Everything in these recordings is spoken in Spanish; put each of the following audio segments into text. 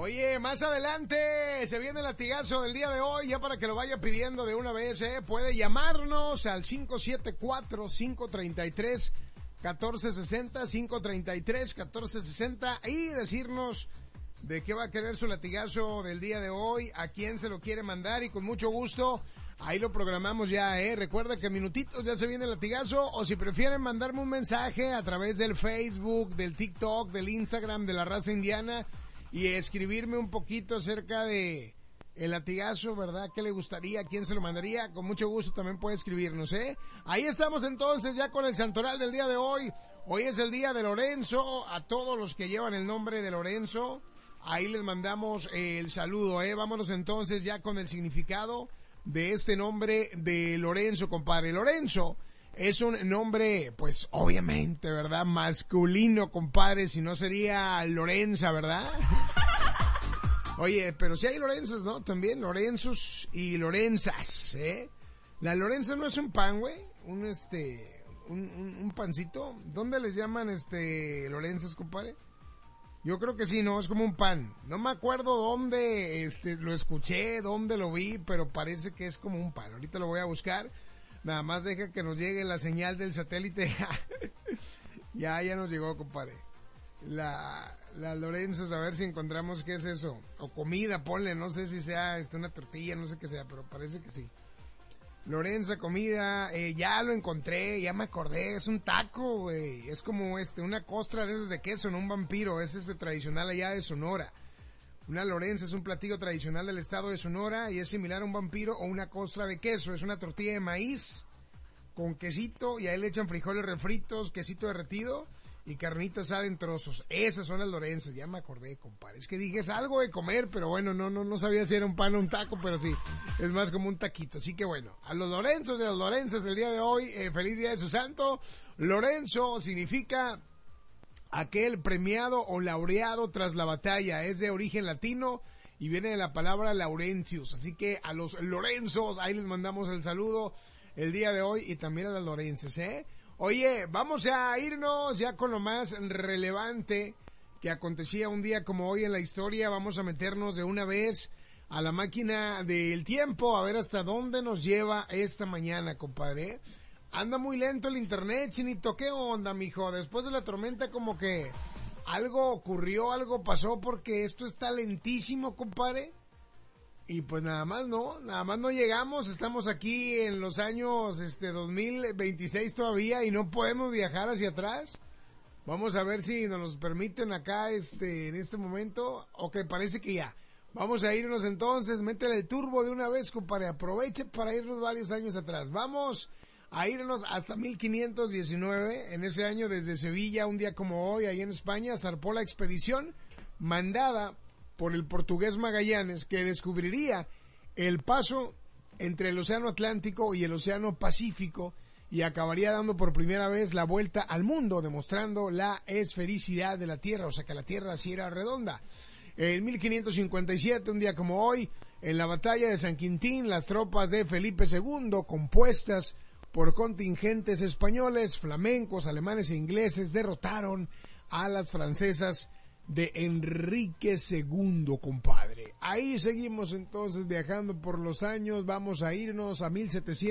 Oye, más adelante se viene el latigazo del día de hoy, ya para que lo vaya pidiendo de una vez, puede llamarnos al 574-533-1460, 533-1460 y decirnos de qué va a querer su latigazo del día de hoy, a quién se lo quiere mandar y con mucho gusto ahí lo programamos ya, Recuerda que en minutitos ya se viene el latigazo, o si prefieren mandarme un mensaje a través del Facebook, del TikTok, del Instagram de La Raza Indiana y escribirme un poquito acerca de el latigazo, ¿verdad? ¿Qué le gustaría? ¿Quién se lo mandaría? Con mucho gusto también puede escribirnos, Ahí estamos entonces ya con el santoral del día de hoy. Hoy es el día de Lorenzo. A todos los que llevan el nombre de Lorenzo, ahí les mandamos el saludo, Vámonos entonces ya con el significado de este nombre de Lorenzo, compadre. Lorenzo es un nombre, pues, obviamente, ¿verdad? Masculino, compadre, si no sería Lorenza, ¿verdad? Oye, pero sí hay Lorenzas, ¿no? También Lorenzos y Lorenzas, La Lorenza no es un pan, güey, un pancito. ¿Dónde les llaman, Lorenzas, compadre? Yo creo que sí, no, es como un pan. No me acuerdo dónde, lo escuché, dónde lo vi, pero parece que es como un pan. Ahorita lo voy a buscar. Nada más deja que nos llegue la señal del satélite. ya nos llegó, compadre. Las Lorenzas, a ver si encontramos qué es eso. O comida, ponle, no sé si sea una tortilla, no sé qué sea, pero parece que sí. Lorenza, comida, ya lo encontré, ya me acordé, es un taco, güey. Es como una costra de esas de queso, no un vampiro, es tradicional allá de Sonora. Una Lorenza es un platillo tradicional del estado de Sonora y es similar a un vampiro o una costra de queso. Es una tortilla de maíz con quesito y ahí le echan frijoles refritos, quesito derretido y carnita asada en trozos. Esas son las Lorenzas, ya me acordé, compadre. Es que dije, es algo de comer, pero bueno, no sabía si era un pan o un taco, pero sí, es más como un taquito. Así que bueno, a los Lorenzos y a las Lorenzas el día de hoy, feliz día de su santo. Lorenzo significa aquel premiado o laureado tras la batalla, es de origen latino y viene de la palabra Laurentius, así que a los Lorenzos ahí les mandamos el saludo el día de hoy y también a las Lorenzas, Oye, vamos a irnos ya con lo más relevante que acontecía un día como hoy en la historia. Vamos a meternos de una vez a la máquina del tiempo a ver hasta dónde nos lleva esta mañana, compadre. Anda muy lento el internet, Chinito. ¿Qué onda, mijo? Después de la tormenta como que algo ocurrió, algo pasó, porque esto está lentísimo, compadre. Y pues nada más no llegamos, estamos aquí en los años 2026 todavía y no podemos viajar hacia atrás. Vamos a ver si nos permiten acá en este momento. Ok, parece que ya. Vamos a irnos entonces, métele el turbo de una vez, compadre. Aproveche para irnos varios años atrás. Vamos a irnos hasta 1519. En ese año, desde Sevilla, un día como hoy, ahí en España, zarpó la expedición mandada por el portugués Magallanes, que descubriría el paso entre el Océano Atlántico y el Océano Pacífico y acabaría dando por primera vez la vuelta al mundo, demostrando la esfericidad de la Tierra, o sea que la Tierra sí era redonda. En 1557, un día como hoy, en la batalla de San Quintín, las tropas de Felipe II, compuestas por contingentes españoles, flamencos, alemanes e ingleses, derrotaron a las francesas de Enrique II, compadre. Ahí seguimos entonces viajando por los años. Vamos a irnos a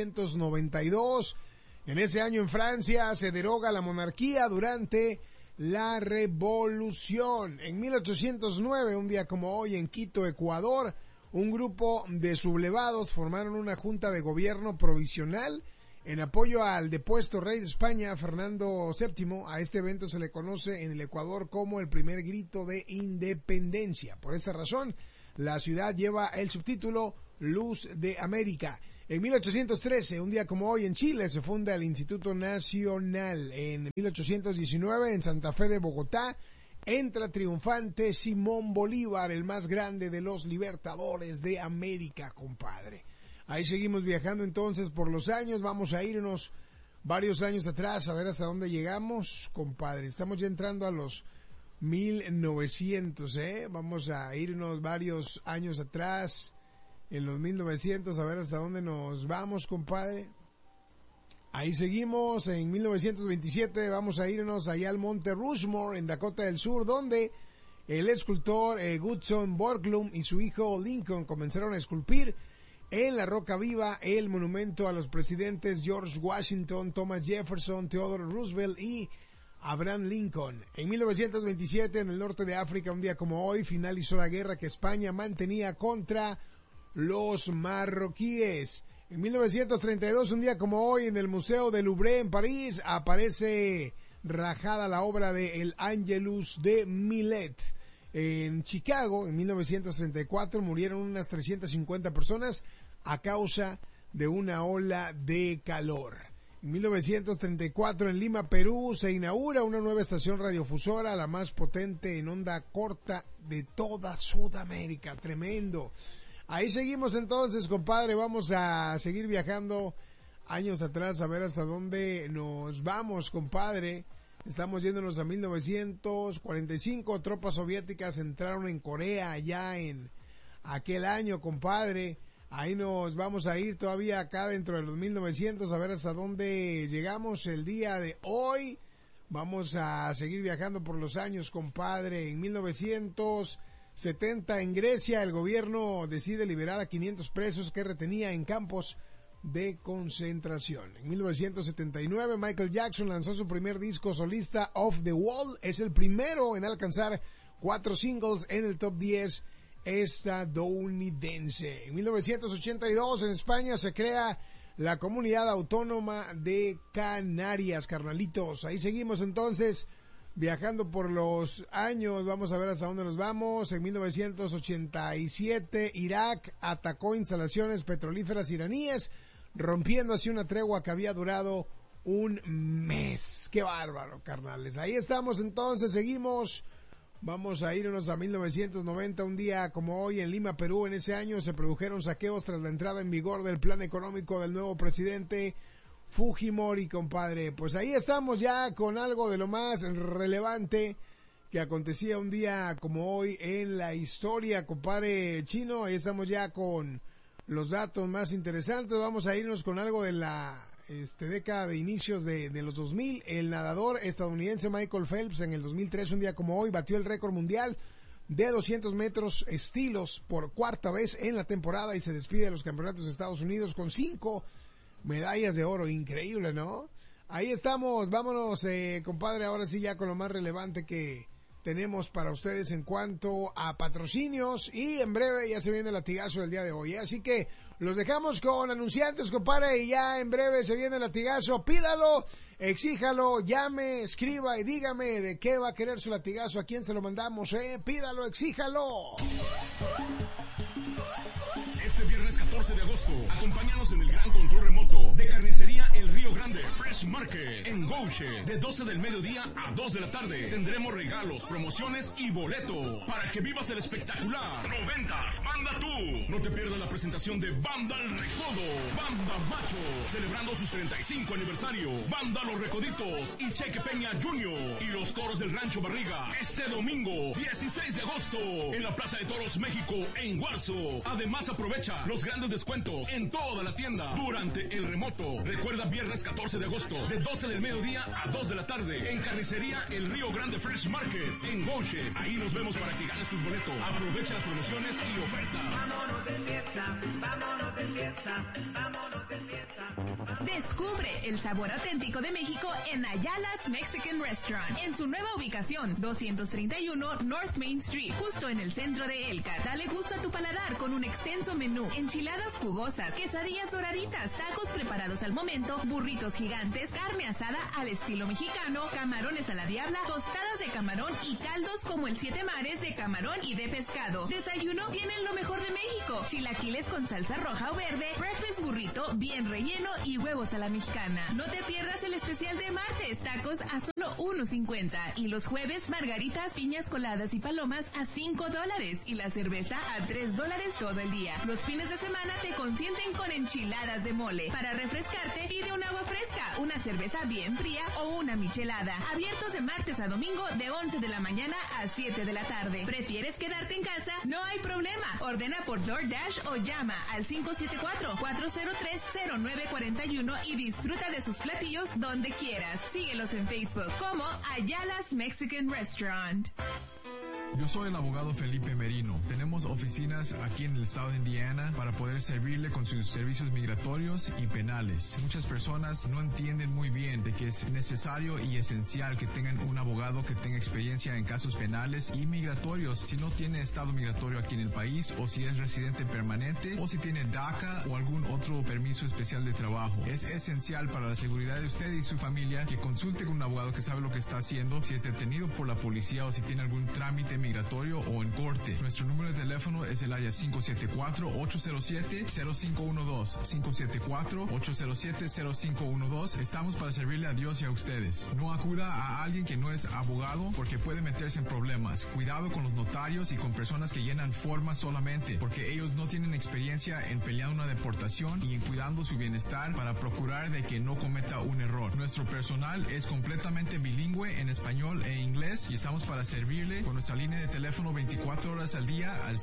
1792. En ese año en Francia se deroga la monarquía durante la Revolución. En 1809, un día como hoy, en Quito, Ecuador, un grupo de sublevados formaron una junta de gobierno provisional en apoyo al depuesto rey de España, Fernando VII. A este evento se le conoce en el Ecuador como el primer grito de independencia. Por esa razón, la ciudad lleva el subtítulo Luz de América. En 1813, un día como hoy, en Chile, se funda el Instituto Nacional. En 1819, en Santa Fe de Bogotá, entra triunfante Simón Bolívar, el más grande de los libertadores de América, compadre. Ahí seguimos viajando entonces por los años. Vamos a irnos varios años atrás a ver hasta dónde llegamos, compadre. Estamos ya entrando a los 1900, Vamos a irnos varios años atrás, en los 1900, a ver hasta dónde nos vamos, compadre. Ahí seguimos, en 1927 vamos a irnos allá al Monte Rushmore, en Dakota del Sur, donde el escultor Gutzon Borglum y su hijo Lincoln comenzaron a esculpir en la roca viva el monumento a los presidentes George Washington, Thomas Jefferson, Theodore Roosevelt y Abraham Lincoln. En 1927, en el norte de África, un día como hoy, finalizó la guerra que España mantenía contra los marroquíes. En 1932, un día como hoy, en el Museo del Louvre en París, aparece rajada la obra de El Angelus de Millet. En Chicago, en 1934, murieron unas 350 personas a causa de una ola de calor. En 1934, en Lima, Perú, se inaugura una nueva estación radiofusora, la más potente en onda corta de toda Sudamérica. Tremendo. Ahí seguimos entonces, compadre. Vamos a seguir viajando años atrás a ver hasta dónde nos vamos, compadre. Estamos yéndonos a 1945. Tropas soviéticas entraron en Corea allá en aquel año, compadre. Ahí nos vamos a ir todavía acá dentro de los 1900 a ver hasta dónde llegamos el día de hoy. Vamos a seguir viajando por los años, compadre. En 1970 en Grecia el gobierno decide liberar a 500 presos que retenía en campos de concentración. En 1979 Michael Jackson lanzó su primer disco solista, Off the Wall. Es el primero en alcanzar 4 singles en el top 10 estadounidense. En 1982 en España se crea la Comunidad Autónoma de Canarias, carnalitos. Ahí seguimos entonces viajando por los años. Vamos a ver hasta dónde nos vamos. En 1987 Irak atacó instalaciones petrolíferas iraníes, rompiendo así una tregua que había durado un mes. Qué bárbaro, carnales. Ahí estamos entonces, seguimos. Vamos a irnos a 1990, un día como hoy en Lima, Perú. En ese año se produjeron saqueos tras la entrada en vigor del plan económico del nuevo presidente Fujimori, compadre. Pues ahí estamos ya con algo de lo más relevante que acontecía un día como hoy en la historia, compadre Chino. Ahí estamos ya con los datos más interesantes. Vamos a irnos con algo de la década de inicios de los 2000. El nadador estadounidense Michael Phelps en el 2003, un día como hoy, batió el récord mundial de 200 metros estilos por cuarta vez en la temporada y se despide de los campeonatos de Estados Unidos con 5 medallas de oro. Increíble, ¿no? Ahí estamos, vámonos, compadre, ahora sí ya con lo más relevante que tenemos para ustedes en cuanto a patrocinios, y en breve ya se viene el latigazo del día de hoy, ¿eh? Así que los dejamos con anunciantes, compadre, y ya en breve se viene el latigazo. Pídalo, exíjalo, llame, escriba y dígame de qué va a querer su latigazo, a quién se lo mandamos, pídalo, exíjalo. Este viernes 14 de agosto, acompáñanos en el gran control remoto de Carnicería El Río Grande Fresh Market en Gouche. De 12 del mediodía a 2 de la tarde tendremos regalos, promociones y boleto para que vivas el espectacular 90 Banda Tú. No te pierdas la presentación de Banda El Recodo, Banda Macho, celebrando sus 35 aniversario, Banda Los Recoditos y Cheque Peña Jr. y los Toros del Rancho Barriga este domingo 16 de agosto en la Plaza de Toros México en Guarzo. Además aprovecha los grandes descuentos en toda la tienda durante el remoto. Recuerda, viernes 14 de agosto, de 12 del mediodía a 2 de la tarde, en Carnicería El Río Grande Fresh Market, en Gouche. Ahí nos vemos para que ganes tus boletos. Aprovecha las promociones y ofertas. Vámonos de fiesta, vámonos de fiesta, vámonos de fiesta. Descubre el sabor auténtico de México en Ayala's Mexican Restaurant, en su nueva ubicación, 231 North Main Street, justo en el centro de Elkhart. Dale gusto a tu paladar con un extenso menú: enchiladas jugosas, quesadillas doraditas, tacos preparados al momento, burritos gigantes, carne asada al estilo mexicano, camarones a la diabla, tostadas de camarón y caldos como el 7 mares de camarón y de pescado. Desayuno, tienen lo mejor de México: chilaquiles con salsa roja o verde, breakfast burrito bien relleno y huevos a la mexicana. No te pierdas el especial de martes, tacos a solo $1.50, y los jueves, margaritas, piñas coladas y palomas a $5 y la cerveza a $3 todo el día. Los fines de semana te consienten con enchiladas de mole. Para refrescarte, pide un agua fresca, una cerveza bien fría o una michelada. Abiertos de martes a domingo de 11 de la mañana a 7 de la tarde. ¿Prefieres quedarte en casa? No hay problema. Ordena por DoorDash o llama al 574-403-0941 y disfruta de sus platillos donde quieras. Síguelos en Facebook como Ayala's Mexican Restaurant. Yo soy el abogado Felipe Merino. Tenemos oficinas aquí en el estado de Indiana para poder servirle con sus servicios migratorios y penales. Muchas personas no entienden muy bien de que es necesario y esencial que tengan un abogado que tenga experiencia en casos penales y migratorios si no tiene estado migratorio aquí en el país, o si es residente permanente, o si tiene DACA o algún otro permiso especial de trabajo. Es esencial para la seguridad de usted y su familia que consulte con un abogado que sabe lo que está haciendo, si es detenido por la policía o si tiene algún trámite migratorio o en corte. Nuestro número de teléfono es el área 574-807-0512. 574-807-0512. Estamos para servirle a Dios y a ustedes. No acuda a alguien que no es abogado porque puede meterse en problemas. Cuidado con los notarios y con personas que llenan formas solamente, porque ellos no tienen experiencia en pelear una deportación y en cuidando su bienestar para procurar de que no cometa un error. Nuestro personal es completamente bilingüe en español e inglés y estamos para servirle con nuestra línea de teléfono 24 horas al día al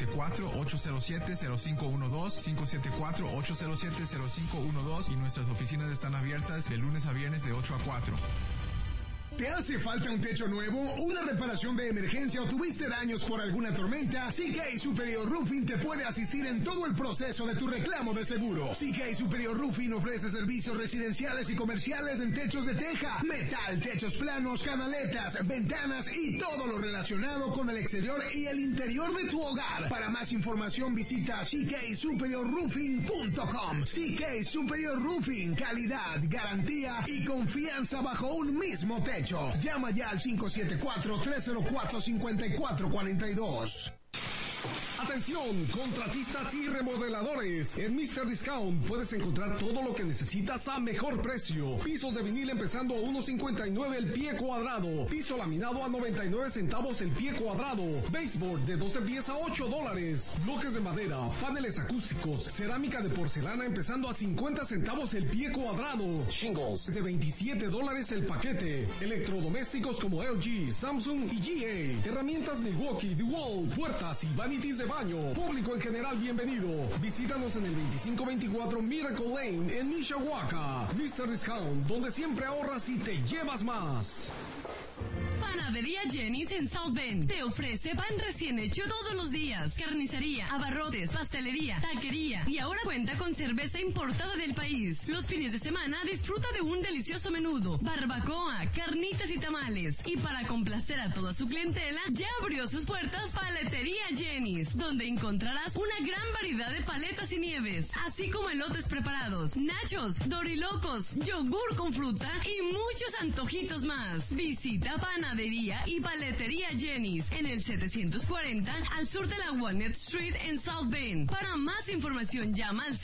574-807-0512, 574-807-0512, y nuestras oficinas están abiertas de lunes a viernes de 8 a 4. ¿Te hace falta un techo nuevo, una reparación de emergencia o tuviste daños por alguna tormenta? CK Superior Roofing te puede asistir en todo el proceso de tu reclamo de seguro. CK Superior Roofing ofrece servicios residenciales y comerciales en techos de teja, metal, techos planos, canaletas, ventanas y todo lo relacionado con el exterior y el interior de tu hogar. Para más información visita CKSuperiorRoofing.com. CK Superior Roofing, calidad, garantía y confianza bajo un mismo techo. Llama ya al 574-304-5442. Atención, contratistas y remodeladores. En Mr. Discount puedes encontrar todo lo que necesitas a mejor precio. Pisos de vinil empezando a $1.59 el pie cuadrado. Piso laminado a 99 centavos el pie cuadrado. Baseboard de 12 pies a $8. Bloques de madera, paneles acústicos, cerámica de porcelana empezando a 50 centavos el pie cuadrado. Shingles de $27 el paquete. Electrodomésticos como LG, Samsung y GA. Herramientas Milwaukee, DeWalt, puertas y vanities de baño. Público en general, bienvenido. Visítanos en el 2524 Miracle Lane en Mishawaka. Mr. Discount, donde siempre ahorras y te llevas más. Panadería Jenny's en South Bend te ofrece pan recién hecho todos los días, carnicería, abarrotes, pastelería, taquería y ahora cuenta con cerveza importada del país. Los fines de semana disfruta de un delicioso menudo, barbacoa, carnitas y tamales. Y para complacer a toda su clientela, ya abrió sus puertas Paletería Jenny's, donde encontrarás una gran variedad de paletas y nieves, así como elotes preparados, nachos, dorilocos, yogur con fruta y muchos antojitos más. Visita Panadería y Paletería Jenny's en el 740 al sur de la Walnut Street en South Bend. Para más información llama al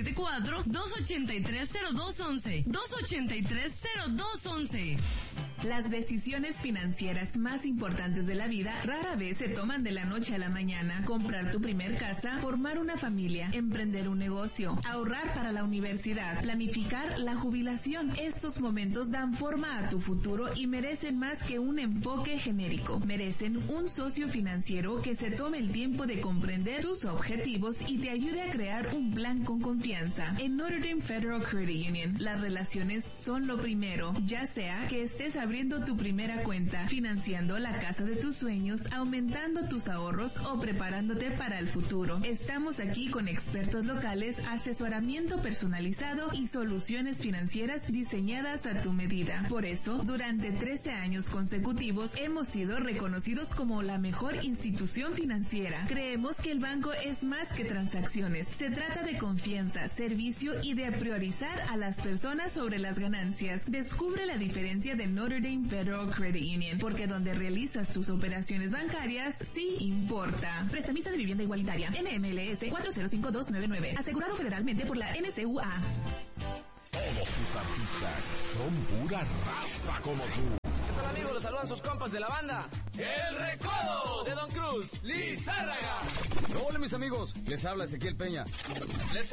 574-283-0211. 283-0211. Las decisiones financieras más importantes de la vida rara vez se toman de la noche a la mañana. Comprar tu primer casa, formar una familia, emprender un negocio, ahorrar para la universidad, planificar la jubilación. Estos momentos dan forma a tu futuro y merecen más que un enfoque genérico. Merecen un socio financiero que se tome el tiempo de comprender tus objetivos y te ayude a crear un plan con confianza. En Notre Dame Federal Credit Union, las relaciones son lo primero, ya sea que estés abriendo tu primera cuenta, financiando la casa de tus sueños, aumentando tus ahorros o preparándote para el futuro. Estamos aquí con expertos locales, asesoramiento personalizado y soluciones financieras diseñadas a tu medida. Por eso, durante 13 años consecutivos hemos sido reconocidos como la mejor institución financiera. Creemos que el banco es más que transacciones. Se trata de confianza, servicio y de priorizar a las personas sobre las ganancias. Descubre la diferencia de Notre Dame Federal Credit Union, porque donde realizas tus operaciones bancarias sí importa. Prestamista de vivienda igualitaria, NMLS 405299, asegurado federalmente por la NCUA. Todos tus artistas son pura raza como tú. ¿Qué tal, amigos? Los saludan sus compas de la banda El Recodo de Don Cruz, Lizárraga. Hola, mis amigos, les habla Ezequiel Peña. Les